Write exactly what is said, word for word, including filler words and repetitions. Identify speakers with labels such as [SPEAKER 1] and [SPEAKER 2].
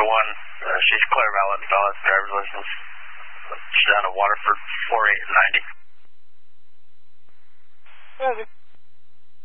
[SPEAKER 1] Delta one, uh, she's clear, valid, valid driver's license. She's out of Waterford, four eight ninety.
[SPEAKER 2] Yeah,